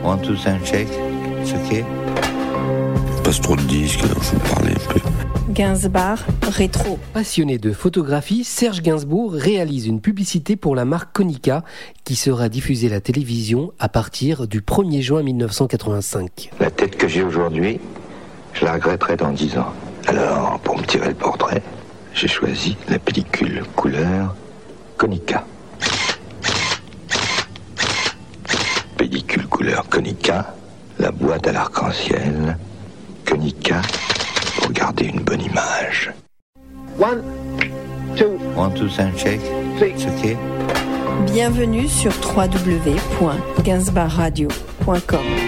One, two, sound check. It's okay. Passe trop de disques, alors je vais parler un peu. Gainsbar rétro. Passionné de photographie, Serge Gainsbourg réalise une publicité pour la marque Konica qui sera diffusée à la télévision à partir du 1er juin 1985. La tête que j'ai aujourd'hui, je la regretterai dans 10 ans. Alors, pour me tirer le portrait, j'ai choisi la pellicule couleur Konica. Pellicule couleur Konica, la boîte à l'arc-en-ciel, Konica, pour garder une bonne image. One, two, sound check. It's okay. Bienvenue sur www.gainsbarradio.com.